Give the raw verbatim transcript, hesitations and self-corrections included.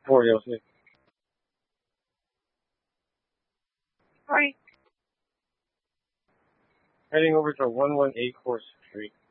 four, you'll see. Hi. Heading over to one one eight Course Street.